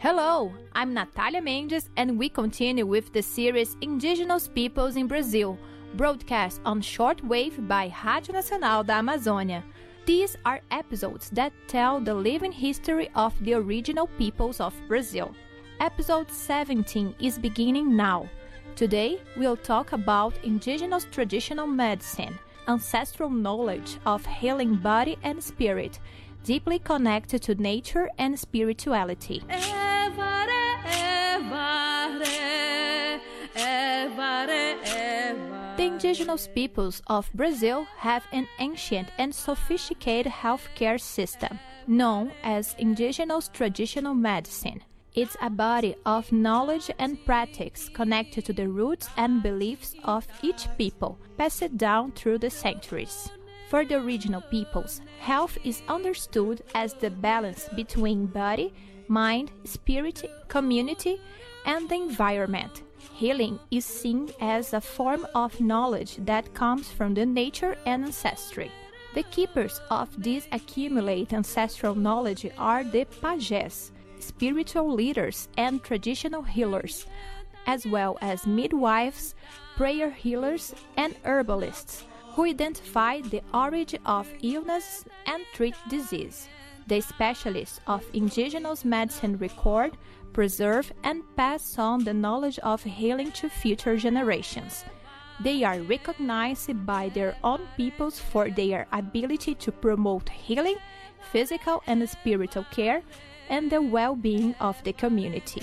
Hello, I'm Natalia Mendes and we continue with the series Indigenous Peoples in Brazil, broadcast on shortwave by Rádio Nacional da Amazônia. These are episodes that tell the living history of the original peoples of Brazil. Episode 17 is beginning now. Today, we'll talk about indigenous traditional medicine, ancestral knowledge of healing body and spirit, deeply connected to nature and spirituality. The indigenous peoples of Brazil have an ancient and sophisticated healthcare system, known as indigenous traditional medicine. It's a body of knowledge and practice connected to the roots and beliefs of each people, passed down through the centuries. For the original peoples, health is understood as the balance between body, mind, spirit, community, and the environment. Healing is seen as a form of knowledge that comes from the nature and ancestry. The keepers of this accumulated ancestral knowledge are the pajés, spiritual leaders and traditional healers, as well as midwives, prayer healers, and herbalists, who identify the origin of illness and treat disease. The specialists of indigenous medicine record, preserve, and pass on the knowledge of healing to future generations. They are recognized by their own peoples for their ability to promote healing, physical and spiritual care, and the well-being of the community.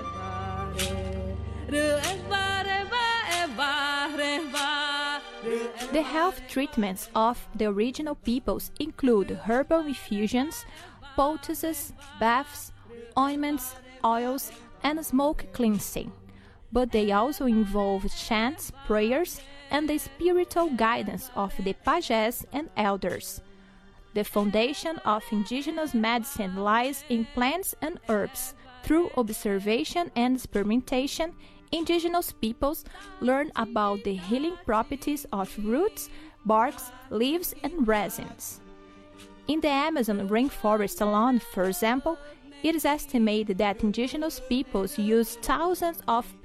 The health treatments of the original peoples include herbal infusions, poultices, baths, ointments, oils, and smoke cleansing. But they also involve chants, prayers, and the spiritual guidance of the pajés and elders. The foundation of indigenous medicine lies in plants and herbs. Through observation and experimentation, indigenous peoples learn about the healing properties of roots, barks, leaves, and resins. In the Amazon rainforest alone, for example, it is estimated that indigenous peoples use thousands of